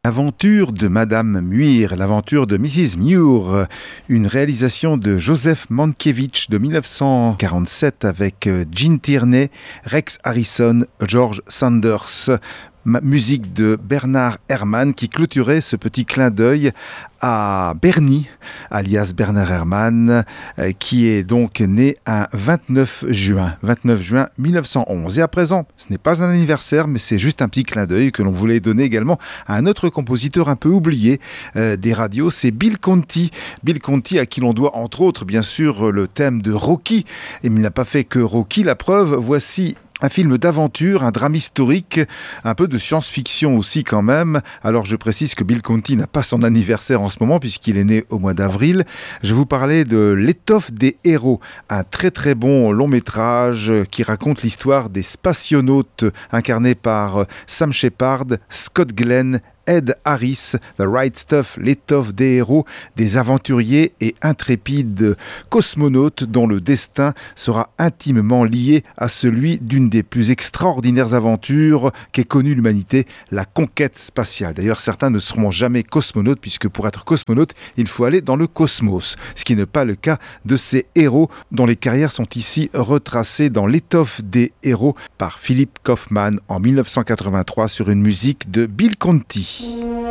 L'aventure de Madame Muir, l'aventure de Mrs. Muir, une réalisation de Joseph Mankiewicz de 1947 avec Gene Tierney, Rex Harrison, George Sanders. Musique de Bernard Herrmann qui clôturait ce petit clin d'œil à Bernie, alias Bernard Herrmann, qui est donc né un 29 juin 1911. Et à présent, ce n'est pas un anniversaire, mais c'est juste un petit clin d'œil que l'on voulait donner également à un autre compositeur un peu oublié des radios, c'est Bill Conti. Bill Conti à qui l'on doit entre autres bien sûr le thème de Rocky. Et il n'a pas fait que Rocky, la preuve, voici un film d'aventure, un drame historique, un peu de science-fiction aussi quand même. Alors je précise que Bill Conti n'a pas son anniversaire en ce moment puisqu'il est né au mois d'avril. Je vais vous parler de L'étoffe des héros, un très très bon long métrage qui raconte l'histoire des spationautes incarnés par Sam Shepard, Scott Glenn, Ed Harris, The Right Stuff, l'étoffe des héros, des aventuriers et intrépides cosmonautes dont le destin sera intimement lié à celui d'une des plus extraordinaires aventures qu'ait connue l'humanité, la conquête spatiale. D'ailleurs, certains ne seront jamais cosmonautes puisque pour être cosmonaute, il faut aller dans le cosmos, ce qui n'est pas le cas de ces héros dont les carrières sont ici retracées dans L'étoffe des héros par Philip Kaufman en 1983 sur une musique de Bill Conti.